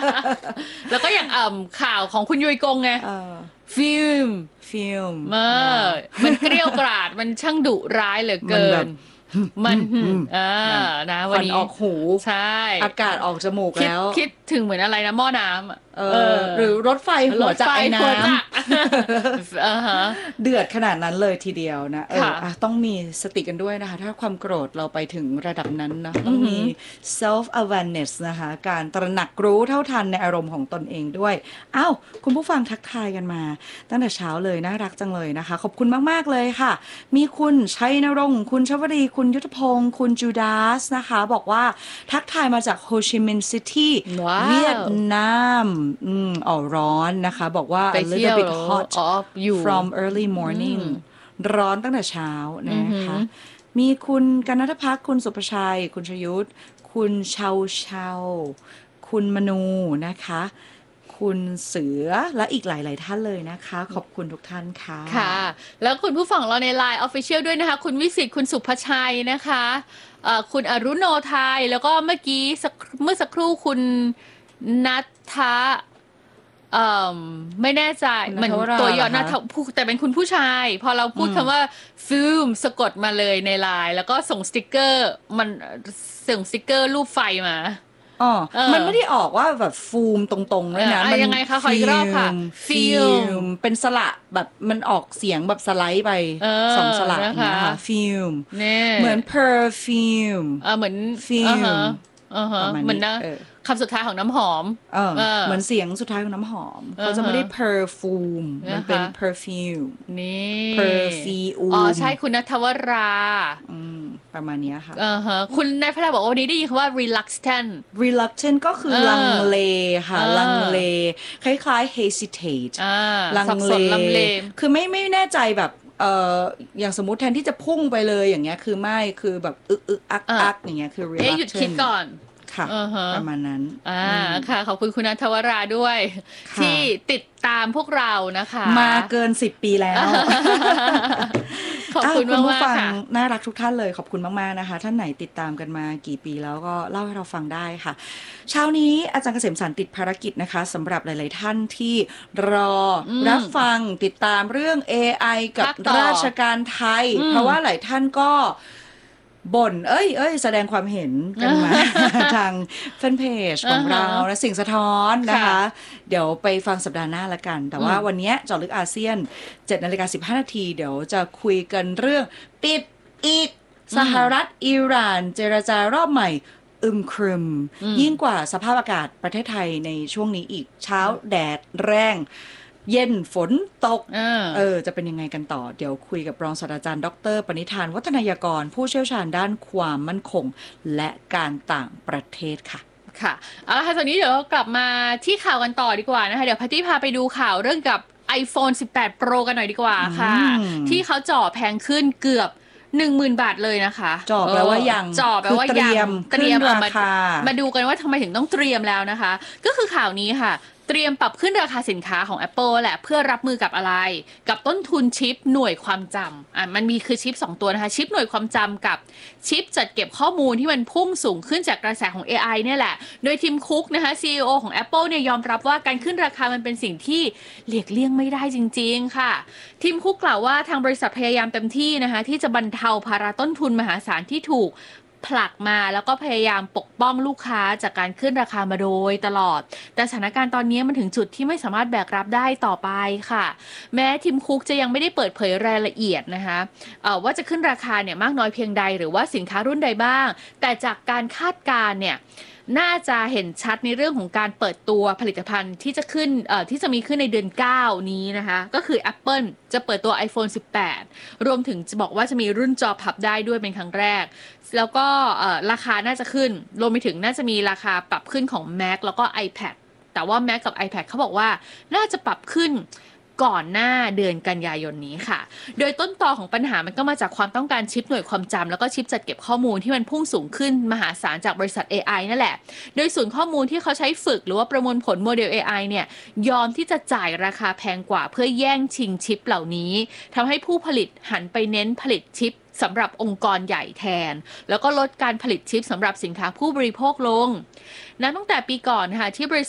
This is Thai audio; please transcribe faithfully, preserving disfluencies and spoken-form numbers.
แล้วก็อย่างอ่ำข่าวของคุณยุยกงไงฟิล์มฟิล์มเออมันเกรี้ยวกราดมันช่างดุร้ายเหลือเกินมันอ่านะวันนี้ออกหูใช่อากาศออกจมูกแล้วคิดถึงเหมือนอะไรนะหม้อน้ำเออหรือรถไฟหัวจากไอ้น้ำเดือดขนาดนั้นเลยทีเดียวนะเออต้องมีสติกันด้วยนะคะถ้าความโกรธเราไปถึงระดับนั้นนะต้องมี self awareness นะคะการตระหนักรู้เท่าทันในอารมณ์ของตนเองด้วยอ้าวคุณผู้ฟังทักทายกันมาตั้งแต่เช้าเลยน่ารักจังเลยนะคะขอบคุณมากๆเลยค่ะมีคุณชัยนรงค์คุณชวรีคุณยุทธพงศ์คุณจูดาสนะคะบอกว่าทักทายมาจากโฮชิมินห์ซิตี้เวียดนามอืมอ๋อร้อนนะคะบอกว่า a little bit hot from early morning ร้อนตั้งแต่เช้านะคะมีคุณกนฑภักดิ์คุณสุภชัยคุณชยุทธคุณเชาเชาคุณมนูนะคะคุณเสือและอีกหลายๆท่านเลยนะคะขอบคุณทุกท่านค่ะค่ะแล้วคุณผู้ฟังเราใน ไลน์ Official ด้วยนะคะคุณวิสิตคุณสุภชัยนะคะคุณอรุโนไทยแล้วก็เมื่อกี้เมื่อสักครู่คุณนัทธะเอ่อไม่แน่ใจเหมือนตัวย่อนะแต่เป็นคุณผู้ชายพอเราพูดคำว่าฟิล์มสะกดมาเลยในไลน์แล้วก็ส่งสติกเกอร์มันส่งสติกเกอร์รูปไฟมาอ๋อมันไม่ได้ออกว่าแบบฟูมตรงๆเลยนะมันยังไงคะขออีกรอบค่ะฟิล์มเป็นสระแบบมันออกเสียงแบบสไลด์ไปสองสระนะคะฟิล์มเหมือน perfume เหมือนฟิล์มเหมือนนะคำสุดท้ายของน้ำหอมเหมือนเสียงสุดท้ายของน้ำหอมเขาจะไม่ได้ perfume มันเป็น perfume นี่ perfume อ๋อใช่คุณณัฐวราประมาณนี้ค่ะอ่าฮะคุณนายพระบอกว่าวันนี้ได้ยินคำว่า reluctant reluctant ก็คือลังเลค่ะลังเลคล้ายๆ hesitate ลังเลคือไม่ไม่แน่ใจแบบเอ่ออย่างสมมุติแทนที่จะพุ่งไปเลยอย่างเงี้ยคือไม่คือแบบอึกอึกอักอักอย่างเงี้ยคือ reluctant หยุดคิดก่อนค่ะประมาณนั้นอ่าค่ะขอบคุณคุณณัฐวราด้วยที่ติดตามพวกเรานะคะมาเกินสิบปีแล้วขอบคุณมากๆค่ะน่ารักทุกท่านเลยขอบคุณมากๆนะคะท่านไหนติดตามกันมากี่ปีแล้วก็เล่าให้เราฟังได้ค่ะเช้านี้อาจารย์เกษมสรรติดภารกิจนะคะสำหรับหลายๆท่านที่รอรับฟังติดตามเรื่อง เอ ไอ กับราชการไทยเพราะว่าหลายท่านก็บ่นเอ้ยเอ้ยแสดงความเห็นกันมาทางแฟนเพจของเราและสิ่งสะท้อนนะคะเดี๋ยวไปฟังสัปดาห์หน้าละกันแต่ว่าวันนี้เจาะลึกอาเซียน เจ็ดนาฬิกาสิบห้านาทีเดี๋ยวจะคุยกันเรื่องปิดอีกสหรัฐอิหร่านเจรจารอบใหม่อึมครึมยิ่งกว่าสภาพอากาศประเทศไทยในช่วงนี้อีกเช้าแดดแรงเย็นฝนตก เอ, เออจะเป็นยังไงกันต่อเดี๋ยวคุยกับรองศาสตราจารย์ดรปณิธานวัฒนายากรผู้เชี่ยวชาญด้านความมั่นคงและการต่างประเทศค่ะค่ะเอาละค่ะตอนนี้เดี๋ยวกลับมาที่ข่าวกันต่อดีกว่านะคะเดี๋ยวพัตตี้พาไปดูข่าวเรื่องกับ iPhone สิบแปด Pro กันหน่อยดีกว่าค่ะที่เขาจ่อแพงขึ้นเกือบหนึ่งหมื่นบาทเลยนะคะจ่อแปลว่ายังจ่อแปลว่ายังเตรียมเตรียมราคามาดูกันว่าทำไมถึงต้องเตรียมแล้วนะคะก็คือข่าวนี้ค่ะเตรียมปรับขึ้นราคาสินค้าของ Apple แหละเพื่อรับมือกับอะไรกับต้นทุนชิปหน่วยความจำอ่ะมันมีคือชิปสองตัวนะคะชิปหน่วยความจำกับชิปจัดเก็บข้อมูลที่มันพุ่งสูงขึ้นจากกระแสของ เอ ไอ เนี่ยแหละโดยทีมคุกนะคะ ซี อี โอ ของ Apple เนี่ยยอมรับว่าการขึ้นราคามันเป็นสิ่งที่หลีกเลี่ยงไม่ได้จริงๆค่ะทีมคุกกล่าวว่าทางบริษัทพยายามเต็มที่นะคะที่จะบรรเทาภาระต้นทุนมหาศาลที่ถูกผลักมาแล้วก็พยายามปกป้องลูกค้าจากการขึ้นราคามาโดยตลอดแต่สถานการณ์ตอนนี้มันถึงจุดที่ไม่สามารถแบกรับได้ต่อไปค่ะแม้ทีมคุกจะยังไม่ได้เปิดเผยรายละเอียดนะคะว่าจะขึ้นราคาเนี่ยมากน้อยเพียงใดหรือว่าสินค้ารุ่นใดบ้างแต่จากการคาดการณ์เนี่ยน่าจะเห็นชัดในเรื่องของการเปิดตัวผลิตภัณฑ์ที่จะขึ้นที่จะมีขึ้นในเดือนเก้านี้นะคะก็คือ Apple จะเปิดตัว iPhone สิบแปด รวมถึงจะบอกว่าจะมีรุ่นจอพับได้ด้วยเป็นครั้งแรกแล้วก็ราคาน่าจะขึ้นรวมไปถึงน่าจะมีราคาปรับขึ้นของ Mac แล้วก็ iPad แต่ว่า Mac กับ iPad เขาบอกว่าน่าจะปรับขึ้นก่อนหน้าเดือนกันยายนนี้ค่ะโดยต้นตอของปัญหามันก็มาจากความต้องการชิปหน่วยความจำแล้วก็ชิปจัดเก็บข้อมูลที่มันพุ่งสูงขึ้นมหาศาลจากบริษัท เอ ไอ นั่นแหละโดยศูนย์ข้อมูลที่เขาใช้ฝึกหรือว่าประมวลผลโมเดล เอ ไอ เนี่ยยอมที่จะจ่ายราคาแพงกว่าเพื่อแย่งชิงชิปเหล่านี้ทำให้ผู้ผลิตหันไปเน้นผลิตชิปสำหรับองค์กรใหญ่แทนแล้วก็ลดการผลิตชิปสำหรับสินค้าผู้บริโภคลงนับตั้งแต่ปีก่อนค่ะที่บริ